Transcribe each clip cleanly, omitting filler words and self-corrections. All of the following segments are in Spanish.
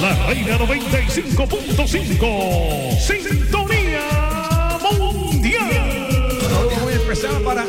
La Reina 95.5. Sintonía Mundial. Saludos muy especial para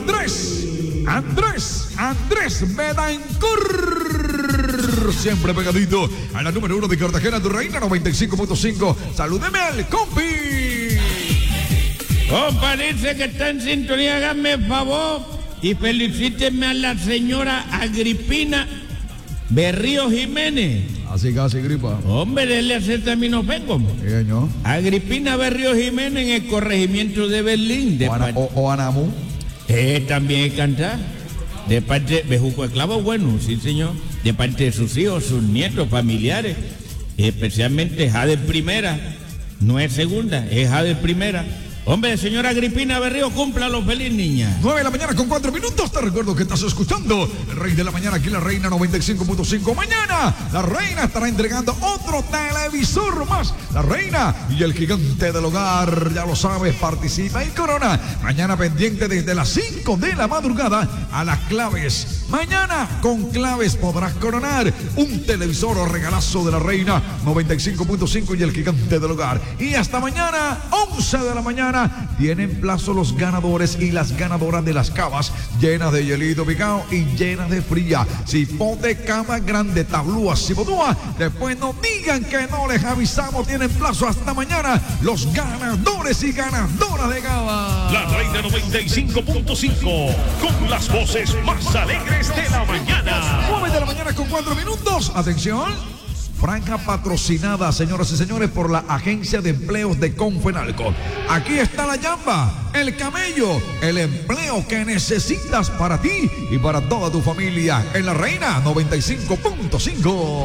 Andrés Betancourt. Siempre pegadito a la número 1 de Cartagena, tu Reina 95.5. Salúdeme al compi. Parece que está en sintonía, háganme el favor y felicítenme a la señora Agripina Berrío Jiménez. Así casi gripa. Hombre, déle acetaminofén. Señor. Agripina Berrío Jiménez en el corregimiento de Berlín. O Anamu. También canta. De parte de Juco de Clavo, bueno, sí señor. De parte de sus hijos, sus nietos, familiares. Especialmente Jade Primera. No es segunda, es Jade Primera. Hombre, señora Agripina Berrío, cúmplalo, feliz niña. 9 de la mañana con 4 minutos. Te recuerdo que estás escuchando el Rey de la Mañana, aquí en la Reina 95.5. Mañana, la Reina estará entregando otro televisor más. La Reina y el gigante del hogar, ya lo sabes, participa y corona. Mañana pendiente desde las 5 de la madrugada a las claves. Mañana con claves podrás coronar un televisor o regalazo de la Reina 95.5 y el gigante del hogar. Y hasta mañana, 11 de la mañana. Tienen plazo los ganadores y las ganadoras de las cavas llenas de hielito picado y llenas de fría. Cipote, cama grande, tablúa, cibotúa. Después no digan que no les avisamos. Tienen plazo hasta mañana los ganadores y ganadoras de cava. La Reina 95.5 con las voces más alegres de la mañana. 9 de la mañana con 4 minutos. Atención. Franja patrocinada, señoras y señores, por la Agencia de Empleos de Confenalco. Aquí está la llamba, el camello, el empleo que necesitas para ti y para toda tu familia en la Reina 95.5.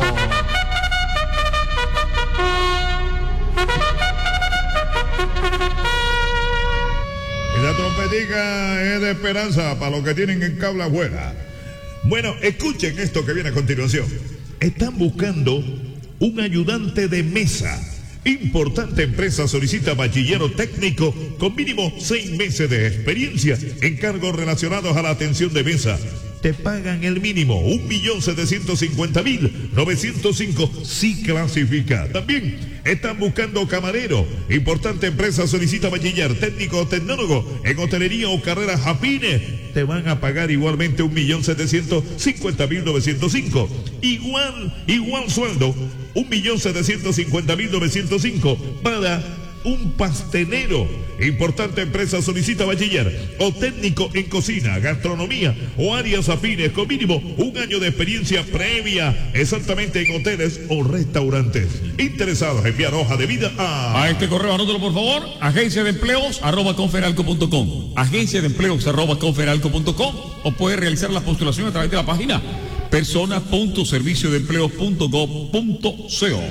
La trompetica es de esperanza para los que tienen en cable afuera. Bueno, escuchen esto que viene a continuación. Están buscando un ayudante de mesa. Importante empresa solicita bachillero técnico con mínimo 6 meses de experiencia en cargos relacionados a la atención de mesa. Te pagan el mínimo, 1.750.905 si clasifica. También están buscando camarero. Importante empresa solicita bachiller técnico o tecnólogo en hotelería o carreras afines. Te van a pagar igualmente 1.750.905. Igual sueldo, 1.750.905 para un pastelero. Importante empresa solicita bachiller o técnico en cocina, gastronomía o áreas afines con mínimo 1 año de experiencia previa exactamente en hoteles o restaurantes. Interesados, enviar hoja de vida a este correo, anótalo por favor, agenciadeempleos@conferalco.com, agenciadeempleos@conferalco.com, o puede realizar la postulación a través de la página persona.serviciodeempleos.gov.co.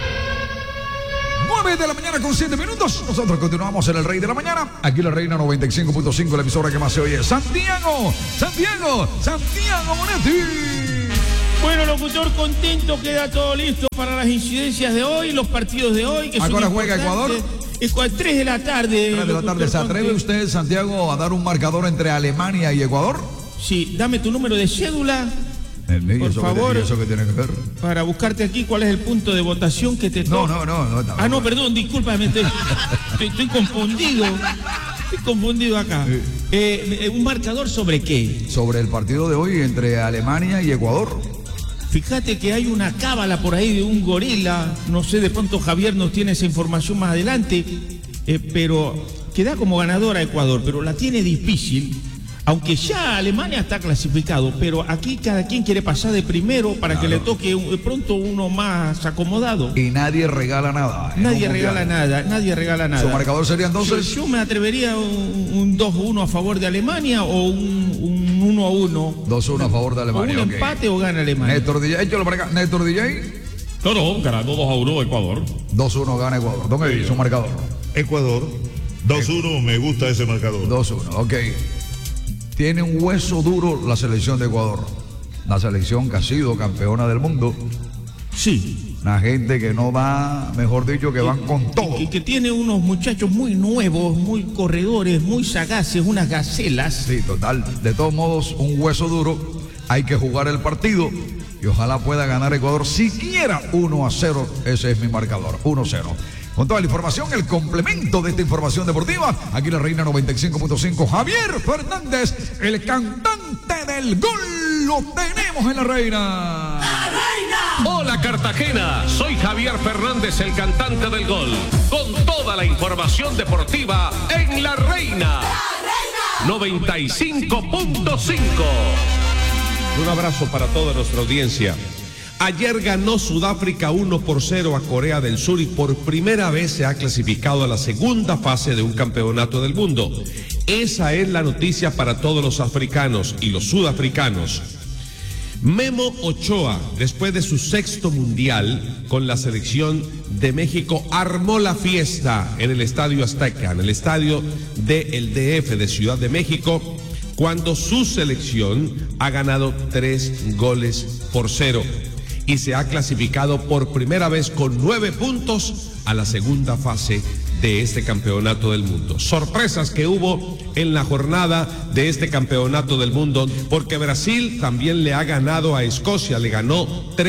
9 de la mañana con 7 minutos. Nosotros continuamos en el Rey de la Mañana. Aquí la Reina 95.5, la emisora que más se oye. Santiago Monetti. Bueno, locutor, contento, queda todo listo para las incidencias de hoy, los partidos de hoy. ¿A qué hora juega Ecuador? 3 de la tarde. 3 de la tarde. ¿Se atreve usted, Santiago, a dar un marcador entre Alemania y Ecuador? Sí, dame tu número de cédula. Por favor, ¿eso qué tiene que ver? Para buscarte aquí cuál es el punto de votación que te toca. No, perdón, discúlpame, estoy confundido. Estoy confundido acá. ¿Un marcador sobre qué? Sobre el partido de hoy entre Alemania y Ecuador. Fíjate que hay una cábala por ahí de un gorila. No sé, de pronto Javier nos tiene esa información más adelante. Pero queda como ganadora Ecuador, pero la tiene difícil. Aunque ya Alemania está clasificado, pero aquí cada quien quiere pasar de primero para que le toque de pronto uno más acomodado. Y nadie regala nada. Nadie regala nada. ¿Su marcador sería entonces? Yo me atrevería a un 2-1 a favor de Alemania o un 1-1. 2-1 a favor de Alemania. O un empate o gana Alemania. Néstor DJ, échalo para acá. Néstor DJ. No, ganando 2-1 Ecuador. 2-1 gana Ecuador. ¿Dónde dice su marcador? Ecuador. 2-1, me gusta ese marcador. 2-1, ok. Tiene un hueso duro la selección de Ecuador. La selección que ha sido campeona del mundo. Sí. Una gente que no va, mejor dicho, que van con todo. Que tiene unos muchachos muy nuevos, muy corredores, muy sagaces, unas gacelas. Sí, total. De todos modos, un hueso duro. Hay que jugar el partido y ojalá pueda ganar Ecuador siquiera 1-0. Ese es mi marcador, 1-0. Con toda la información, el complemento de esta información deportiva, aquí la Reina 95.5, Javier Fernández, el cantante del gol, lo tenemos en la Reina. ¡La Reina! Hola Cartagena, soy Javier Fernández, el cantante del gol, con toda la información deportiva en la Reina. ¡La Reina! 95.5. Un abrazo para toda nuestra audiencia. Ayer ganó Sudáfrica 1-0 a Corea del Sur y por primera vez se ha clasificado a la segunda fase de un campeonato del mundo. Esa es la noticia para todos los africanos y los sudafricanos. Memo Ochoa, después de su sexto mundial con la selección de México, armó la fiesta en el Estadio Azteca, en el estadio del DF de Ciudad de México, cuando su selección ha ganado 3-0 y se ha clasificado por primera vez con 9 puntos a la segunda fase de este campeonato del mundo. Sorpresas que hubo en la jornada de este campeonato del mundo, porque Brasil también le ha ganado a Escocia, le ganó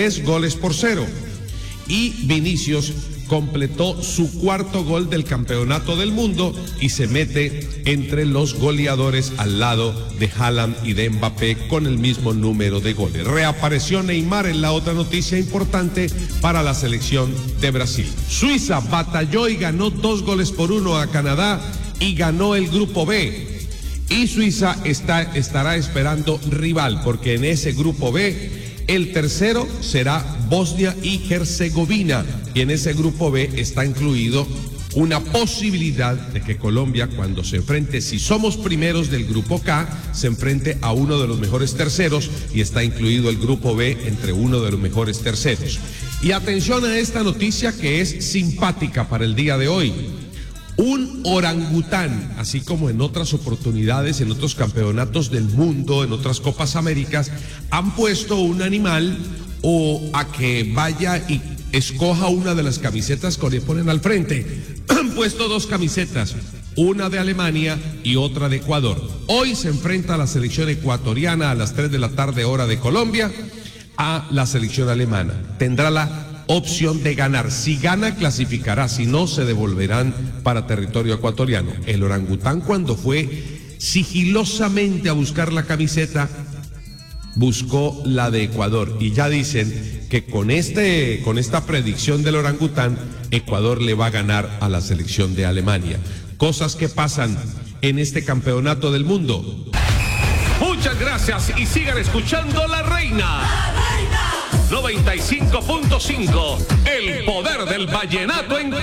3-0. Y Vinicius completó su cuarto gol del campeonato del mundo y se mete entre los goleadores al lado de Haaland y de Mbappé con el mismo número de goles. Reapareció Neymar en la otra noticia importante para la selección de Brasil. Suiza batalló y ganó 2-1 a Canadá y ganó el grupo B. Y Suiza estará esperando rival, porque en ese grupo B el tercero será Bosnia y Herzegovina, y en ese grupo B está incluido una posibilidad de que Colombia, cuando se enfrente, si somos primeros del grupo K, se enfrente a uno de los mejores terceros, y está incluido el grupo B entre uno de los mejores terceros. Y atención a esta noticia que es simpática para el día de hoy. Un orangután, así como en otras oportunidades, en otros campeonatos del mundo, en otras Copas Américas, han puesto un animal o a que vaya y escoja una de las camisetas que le ponen al frente. Han puesto 2 camisetas, una de Alemania y otra de Ecuador. Hoy se enfrenta la selección ecuatoriana a las 3 de la tarde, hora de Colombia, a la selección alemana. Tendrá la opción de ganar. Si gana, clasificará. Si no, se devolverán para territorio ecuatoriano. El orangután, cuando fue sigilosamente a buscar la camiseta, buscó la de Ecuador, y ya dicen que con esta predicción del orangután, Ecuador le va a ganar a la selección de Alemania. Cosas que pasan en este campeonato del mundo. Muchas gracias y sigan escuchando La Reina. ¡La Reina! 95.5, el poder del vallenato en